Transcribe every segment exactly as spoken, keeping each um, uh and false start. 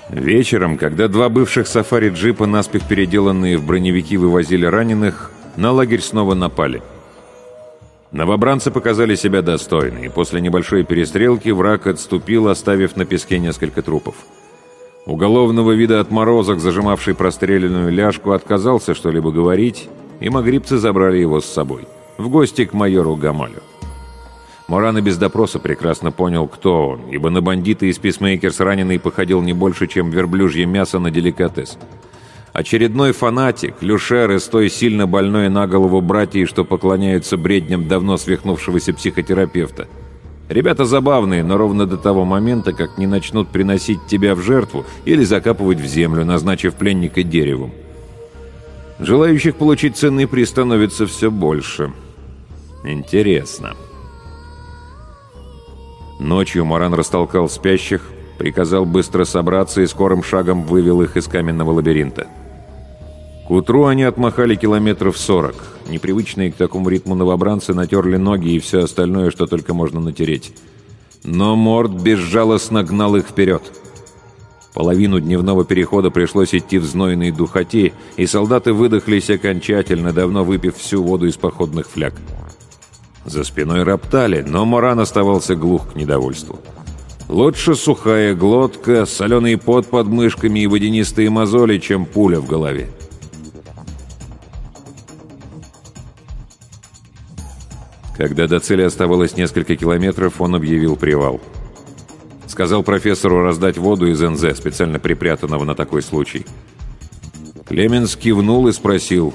Вечером, когда два бывших сафари-джипа, наспех переделанные в броневики, вывозили раненых, на лагерь снова напали. Новобранцы показали себя достойно, и после небольшой перестрелки враг отступил, оставив на песке несколько трупов. Уголовного вида отморозок, зажимавший простреленную ляжку, отказался что-либо говорить, и магрибцы забрали его с собой, в гости к майору Гамалю. Моран и без допроса прекрасно понял, кто он, ибо на бандита из Писмейкерс раненый походил не больше, чем верблюжье мясо на деликатес. Очередной фанатик, люшер из той сильно больной на голову братьи, что поклоняются бредням давно свихнувшегося психотерапевта. Ребята забавные, но ровно до того момента, как не начнут приносить тебя в жертву или закапывать в землю, назначив пленника деревом. Желающих получить ценный приз становится все больше. Интересно. Ночью Моран растолкал спящих, приказал быстро собраться и скорым шагом вывел их из каменного лабиринта. К утру они отмахали километров сорок. Непривычные к такому ритму новобранцы натерли ноги и все остальное, что только можно натереть. Но Морд безжалостно гнал их вперед. Половину дневного перехода пришлось идти в знойной духоте, и солдаты выдохлись окончательно, давно выпив всю воду из походных фляг. За спиной роптали, но Моран оставался глух к недовольству. Лучше сухая глотка, соленый пот под мышками и водянистые мозоли, чем пуля в голове. Когда до цели оставалось несколько километров, он объявил привал. Сказал профессору раздать воду из эн зэ, специально припрятанного на такой случай. Клеменс кивнул и спросил: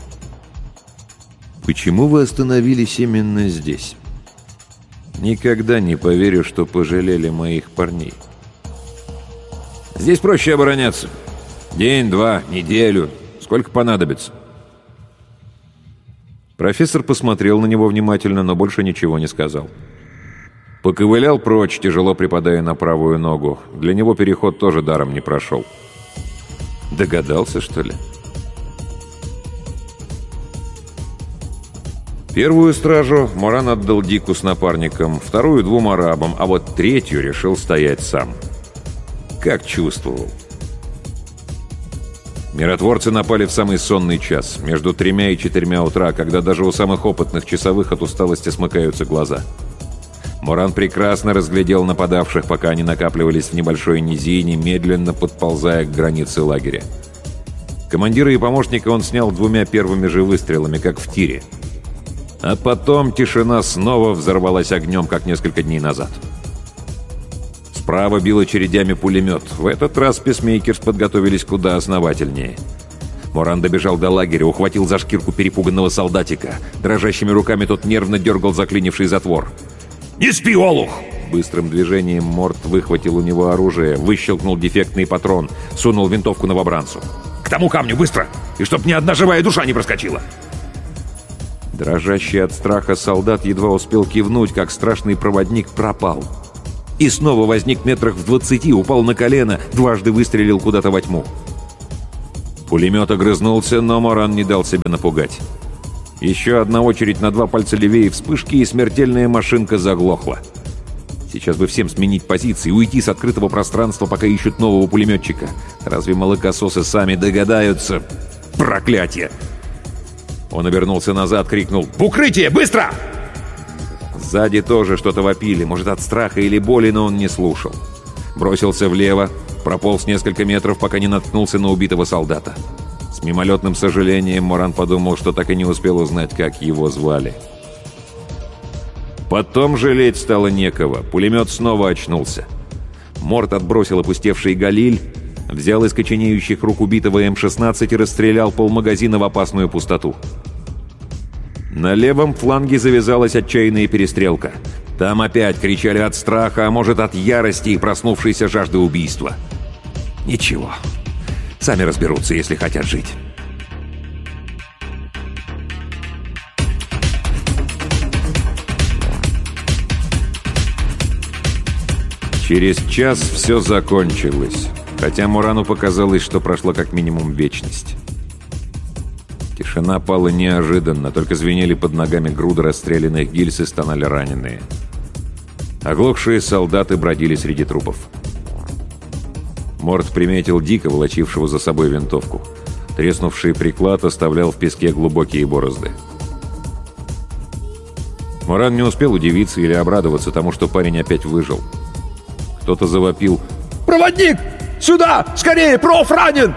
«Почему вы остановились именно здесь? Никогда не поверю, что пожалели моих парней». «Здесь проще обороняться. День, два, неделю. Сколько понадобится». Профессор посмотрел на него внимательно, но больше ничего не сказал. Поковылял прочь, тяжело припадая на правую ногу. Для него переход тоже даром не прошел. Догадался, что ли? Первую стражу Моран отдал Дику с напарником, вторую — двум арабам, а вот третью решил стоять сам. Как чувствовал. Миротворцы напали в самый сонный час, между тремя и четырьмя утра, когда даже у самых опытных часовых от усталости смыкаются глаза. Моран прекрасно разглядел нападавших, пока они накапливались в небольшой низине, медленно подползая к границе лагеря. Командира и помощника он снял двумя первыми же выстрелами, как в тире. А потом тишина снова взорвалась огнем, как несколько дней назад. Справа бил очередями пулемет. В этот раз Писмейкерс подготовились куда основательнее. Моран добежал до лагеря, ухватил за шкирку перепуганного солдатика. Дрожащими руками тот нервно дергал заклинивший затвор. «Не спи, олух!» Быстрым движением Морд выхватил у него оружие, выщелкнул дефектный патрон, сунул винтовку новобранцу. «К тому камню, быстро! И чтоб ни одна живая душа не проскочила!» Дрожащий от страха солдат едва успел кивнуть, как страшный проводник пропал. И снова возник метрах в двадцати, упал на колено, дважды выстрелил куда-то во тьму. Пулемет огрызнулся, но Моран не дал себя напугать. Еще одна очередь на два пальца левее вспышки, и смертельная машинка заглохла. Сейчас бы всем сменить позиции, уйти с открытого пространства, пока ищут нового пулеметчика. Разве молокососы сами догадаются? Проклятие! Он обернулся назад, крикнул: «В укрытие! Быстро!» Сзади тоже что-то вопили, может, от страха или боли, но он не слушал. Бросился влево, прополз несколько метров, пока не наткнулся на убитого солдата. С мимолетным сожалением Моран подумал, что так и не успел узнать, как его звали. Потом жалеть стало некого. Пулемет снова очнулся. Морд отбросил опустевший галиль, взял из коченеющих рук убитого эм шестнадцать и расстрелял полмагазина в опасную пустоту. На левом фланге завязалась отчаянная перестрелка. Там опять кричали от страха, а может, от ярости и проснувшейся жажды убийства. Ничего. Сами разберутся, если хотят жить. Через час все закончилось, хотя Морану показалось, что прошло как минимум вечность. Тишина пала неожиданно, только звенели под ногами груды расстрелянных гильз и стонали раненые. Оглохшие солдаты бродили среди трупов. Морт приметил Дика, волочившего за собой винтовку. Треснувший приклад оставлял в песке глубокие борозды. Моран не успел удивиться или обрадоваться тому, что парень опять выжил. Кто-то завопил: «Проводник! Сюда! Скорее! Проф ранен!»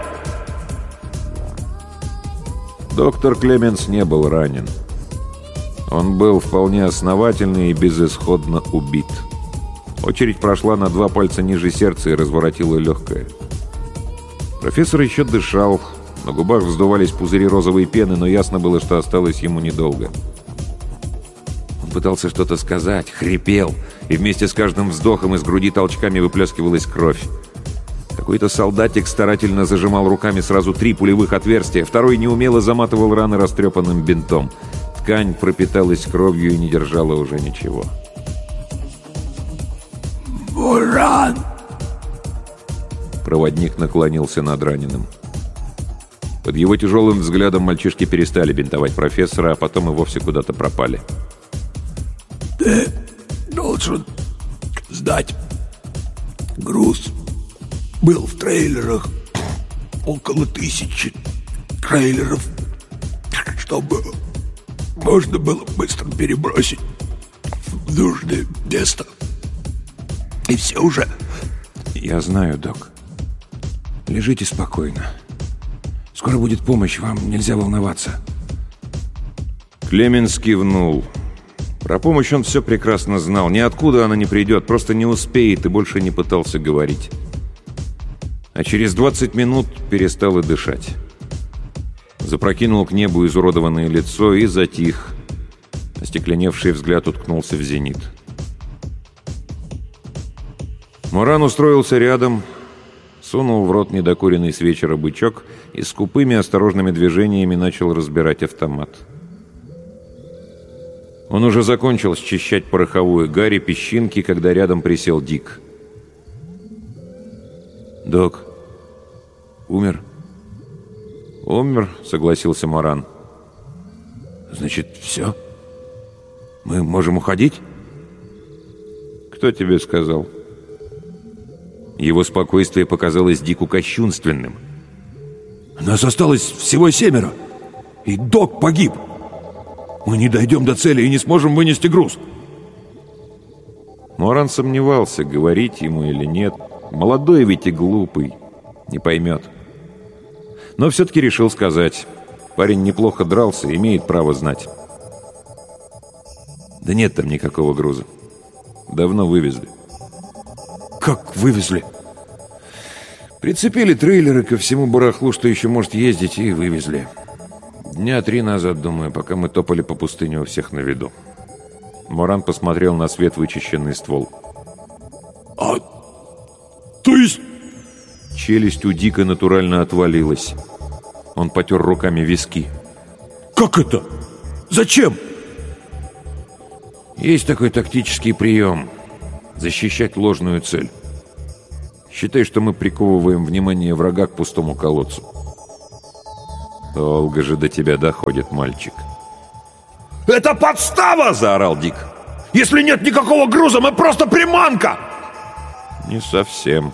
Доктор Клеменс не был ранен. Он был вполне основательно и безысходно убит. Очередь прошла на два пальца ниже сердца и разворотила легкое. Профессор еще дышал, на губах вздувались пузыри розовой пены, но ясно было, что осталось ему недолго. Он пытался что-то сказать, хрипел, и вместе с каждым вздохом из груди толчками выплескивалась кровь. Какой-то солдатик старательно зажимал руками сразу три пулевых отверстия, второй неумело заматывал раны растрепанным бинтом. Ткань пропиталась кровью и не держала уже ничего. «Моран!» Проводник наклонился над раненым. Под его тяжелым взглядом мальчишки перестали бинтовать профессора, а потом и вовсе куда-то пропали. «Ты должен сдать груз. Был в трейлерах около тысячи трейлеров, чтобы можно было быстро перебросить в нужное место. И все уже». «Я знаю, док. Лежите спокойно. Скоро будет помощь, вам нельзя волноваться». Клеменс кивнул. Про помощь он все прекрасно знал. Ниоткуда она не придет, просто не успеет, и больше не пытался говорить. А через двадцать минут перестал и дышать. Запрокинул к небу изуродованное лицо и затих. Остекленевший взгляд уткнулся в зенит. Моран устроился рядом, сунул в рот недокуренный с вечера бычок и скупыми осторожными движениями начал разбирать автомат. Он уже закончил счищать пороховую гарь и песчинки, когда рядом присел Дик. «Док, умер?» «Умер», — согласился Моран. «Значит, все? Мы можем уходить?» «Кто тебе сказал?» Его спокойствие показалось Дику кощунственным. «Нас осталось всего семеро, и док погиб. Мы не дойдем до цели и не сможем вынести груз». Моран сомневался, говорить ему или нет. Молодой ведь и глупый, не поймет. Но все-таки решил сказать. Парень неплохо дрался, имеет право знать. «Да нет там никакого груза. Давно вывезли». «Как вывезли?» «Прицепили трейлеры ко всему барахлу, что еще может ездить, и вывезли. Дня три назад, думаю, пока мы топали по пустыне у всех на виду». Моран посмотрел на свет вычищенный ствол. «А, то есть...» Челюсть у Дика натурально отвалилась. Он потер руками виски. «Как это? Зачем?» «Есть такой тактический прием. Защищать ложную цель. Считай, что мы приковываем внимание врага к пустому колодцу». «Долго же до тебя доходит, мальчик». «Это подстава!» — заорал Дик. «Если нет никакого груза, мы просто приманка!» «Не совсем».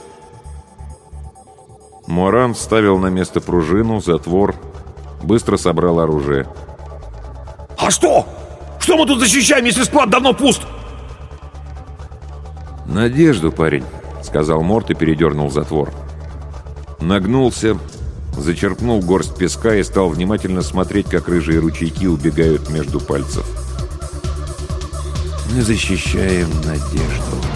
Моран вставил на место пружину, затвор, быстро собрал оружие. «А что? Что мы тут защищаем, если склад давно пуст?» «Надежду, парень», — сказал Морт и передернул затвор. Нагнулся, зачерпнул горсть песка и стал внимательно смотреть, как рыжие ручейки убегают между пальцев. «Мы защищаем надежду».